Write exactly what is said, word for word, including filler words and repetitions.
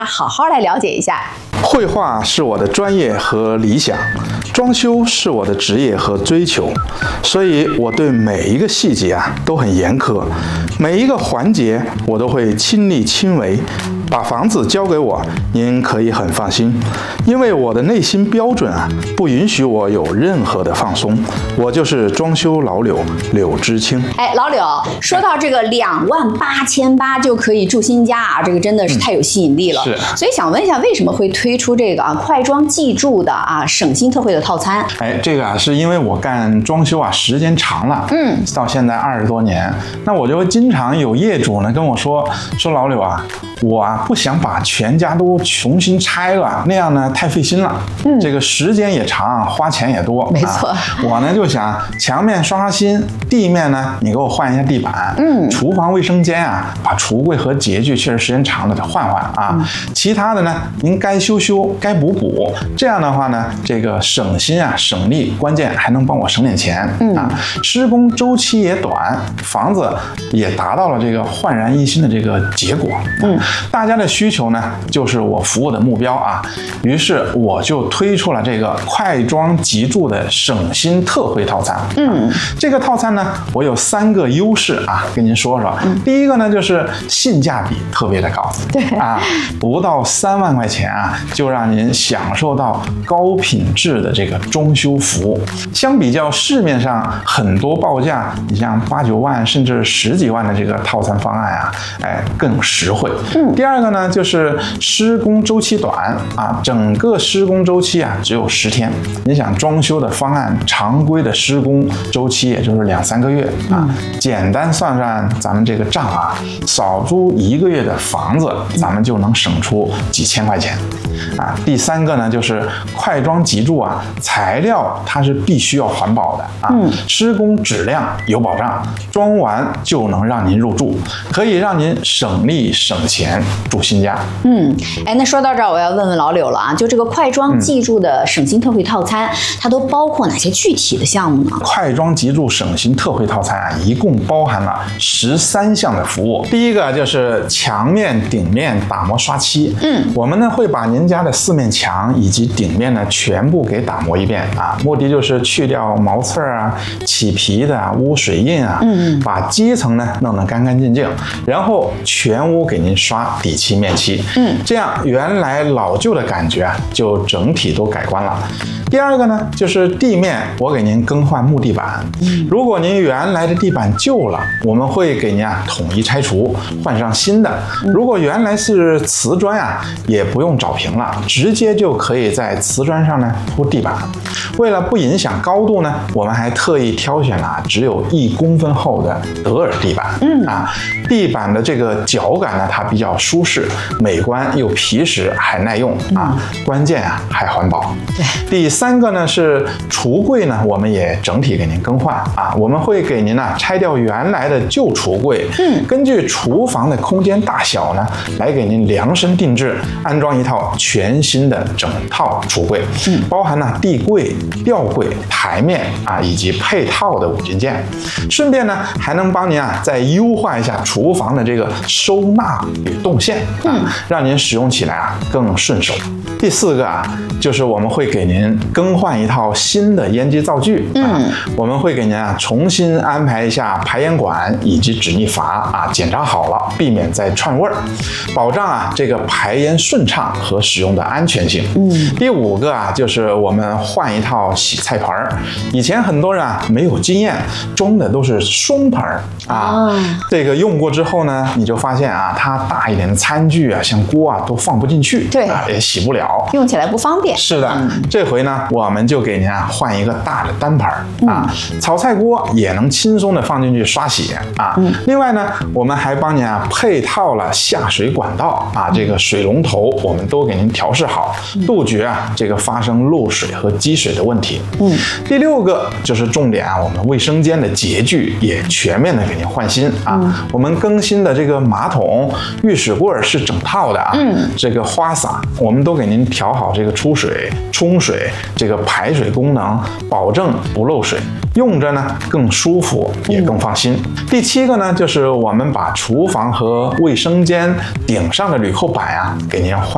好好来了解一下。 绘画是我的专业和理想，装修是我的职业和追求，所以我对每一个细节啊都很严苛，每一个环节我都会亲力亲为。把房子交给我，您可以很放心，因为我的内心标准啊不允许我有任何的放松。我就是装修老柳柳知青。 哎，老柳，说到这个两万八千八就可以住新家啊，这个真的是太有吸引力了。 嗯、是， 所以想问一下，为什么会推出这个啊快装即住的啊省心特惠的套餐？ 哎，这个啊是因为我干装修啊时间长了，嗯，到现在二十多年，那我就经常有业主呢跟我说说老柳啊，我啊。不想把全家都重新拆了，那样呢太费心了，嗯，这个时间也长，花钱也多， 没错。啊、 我呢就想墙面刷刷新，地面呢你给我换一下地板，嗯，厨房卫生间啊，把橱柜和洁具确实时间长了得换换啊，嗯、其他的呢您该修修，该补补，这样的话呢这个省心啊省力，关键还能帮我省点钱，嗯啊，施工周期也短，房子也达到了这个焕然一新的这个结果，嗯，大家。大家的需求呢，就是我服务的目标啊。于是我就推出了这个快装即住的省心特惠套餐。嗯，啊、这个套餐呢，我有三个优势啊，跟您说说。嗯、第一个呢，就是性价比特别的高。 对啊，不到三万块钱啊，就让您享受到高品质的这个装修服务。相比较市面上很多报价，你像八九万甚至十几万的这个套餐方案啊，哎，更实惠。嗯，第二。第二个呢，就是施工周期短啊，整个施工周期啊只有十天。你想装修的方案，常规的施工周期也就是两三个月啊。嗯、简单算算咱们这个账啊，少租一个月的房子，咱们就能省出几千块钱啊。第三个呢，就是快装即住啊，材料它是必须要环保的啊，嗯、施工质量有保障，装完就能让您入住，可以让您省力省钱。住新家。 嗯，哎，那说到这儿，我要问问老柳了啊，就这个快装即住的省心特惠套餐，嗯、它都包括哪些具体的项目呢？ 快装即住省心特惠套餐啊，一共包含了十三项的服务。第一个就是墙面、顶面打磨刷漆。嗯，我们呢会把您家的四面墙以及顶面呢全部给打磨一遍啊，目的就是去掉毛刺啊、起皮的啊、污水印啊，嗯，把基层呢弄得干干净净，然后全屋给您刷底漆面漆，嗯，这样原来老旧的感觉啊，就整体都改观了。第二个呢，就是地面，我给您更换木地板。嗯，如果您原来的地板旧了，我们会给您啊统一拆除，换上新的。如果原来是瓷砖啊，也不用找平了，直接就可以在瓷砖上呢铺地板。为了不影响高度呢，我们还特意挑选了只有一公分厚的德尔地板。嗯啊，地板的这个脚感呢，它比较舒适，美观又皮实，还耐用啊。关键啊还环保。 对。 第三个呢是橱柜呢，我们也整体给您更换啊，我们会给您呢拆掉原来的旧橱柜，嗯，根据厨房的空间大小呢，来给您量身定制，安装一套全新的整套橱柜，嗯，包含呢地柜、吊柜、台面啊以及配套的五金件，顺便呢还能帮您啊再优化一下厨房的这个收纳与动线，嗯，让您使用起来啊更顺手。第四个啊，就是我们会给您更换一套新的烟机灶具，嗯，啊、我们会给您啊重新安排一下排烟管以及止逆阀啊，检查好了，避免再串味儿，保障啊这个排烟顺畅和使用的安全性。嗯，第五个啊，就是我们换一套洗菜盆儿，以前很多人啊没有经验，装的都是双盆儿啊，哦、这个用过之后呢，你就发现啊，它大一点的餐具啊，像锅啊都放不进去， 对， 啊也洗不了。 用起来不方便。 是的，嗯、这回呢，我们就给您啊换一个大的单盘啊，嗯、炒菜锅也能轻松的放进去刷洗啊。嗯、另外呢，我们还帮您啊配套了下水管道啊，这个水龙头我们都给您调试好，嗯、杜绝啊这个发生漏水和积水的问题。嗯，第六个就是重点啊，我们卫生间的洁具也全面的给您换新啊。嗯、我们更新的这个马桶、浴室柜是整套的啊。嗯，这个花洒我们都给您调好这个出水、冲水、这个排水功能，保证不漏水，用着呢更舒服也更放心。嗯、第七个呢，就是我们把厨房和卫生间顶上的铝扣板啊给您换